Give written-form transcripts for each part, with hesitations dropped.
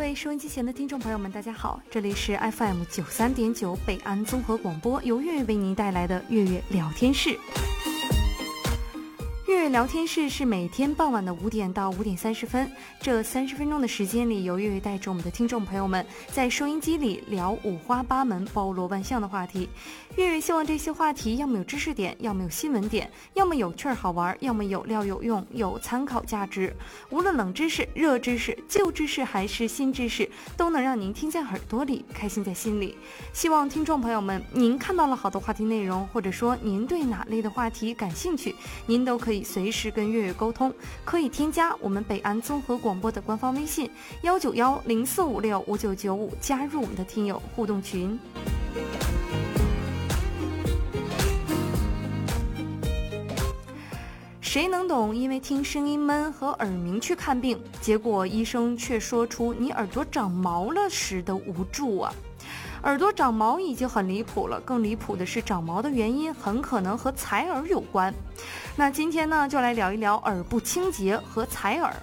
位收音机前的听众朋友们，大家好，这里是 FM93.9 北安综合广播，由月月为您带来的月月聊天室。月月聊天室是每天傍晚的5点到5点30分，这30分钟的时间里，由月月带着我们的听众朋友们在收音机里聊五花八门、包罗万象的话题。月月希望这些话题要么有知识点，要么有新闻点，要么有趣好玩，要么有料有用，有参考价值。无论冷知识、热知识、旧知识还是新知识，都能让您听在耳朵里，开心在心里。希望听众朋友们，您看到了好的话题内容，或者说您对哪类的话题感兴趣，您都可以随时跟月月沟通，可以添加我们北安综合广播的官方微信19104565995，加入我们的听友互动群。谁能懂因为听声音闷和耳鸣去看病，结果医生却说出你耳朵长毛了时的无助啊！耳朵长毛已经很离谱了，更离谱的是长毛的原因很可能和采耳有关。那今天呢，就来聊一聊耳部清洁和采耳。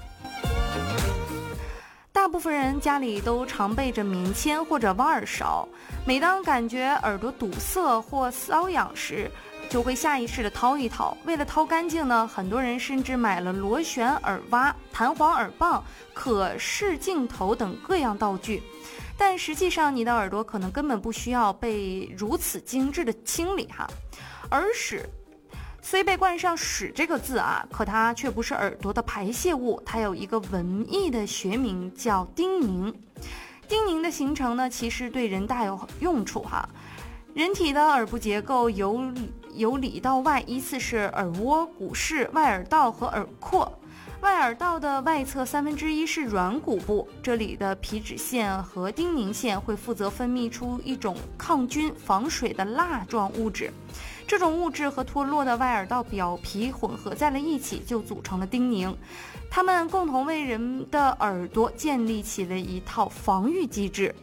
大部分人家里都常备着棉签或者挖耳勺，每当感觉耳朵堵塞或瘙痒时，就会下意识的掏一掏。为了掏干净呢，很多人甚至买了螺旋耳挖、弹簧耳棒、可视镜头等各样道具。但实际上你的耳朵可能根本不需要被如此精致的清理哈。耳屎虽被冠上屎这个字啊，可它却不是耳朵的排泄物，它有一个文艺的学名叫丁宁。丁宁的形成呢，其实对人大有用处哈。人体的耳部结构由里到外依次是耳蜗、骨室、外耳道和耳廓。外耳道的外侧1/3是软骨部，这里的皮脂腺和丁宁腺会负责分泌出一种抗菌防水的蜡状物质，这种物质和脱落的外耳道表皮混合在了一起，就组成了丁宁。它们共同为人的耳朵建立起了一套防御机制。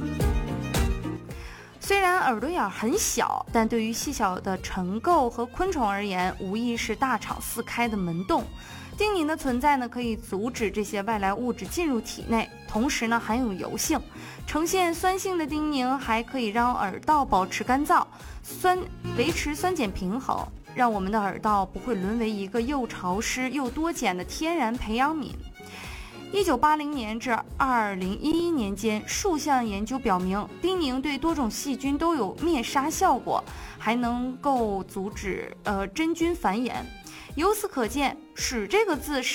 虽然耳朵眼很小，但对于细小的尘垢和昆虫而言，无疑是大敞四开的门洞。丁宁的存在呢，可以阻止这些外来物质进入体内，同时呢含有油性，呈现酸性的丁宁还可以让耳道保持干燥，维持酸碱平衡，让我们的耳道不会沦为一个又潮湿又多碱的天然培养皿。1980年至2011年间，数项研究表明，丁宁对多种细菌都有灭杀效果，还能够阻止真菌繁衍。由此可见，屎这个字是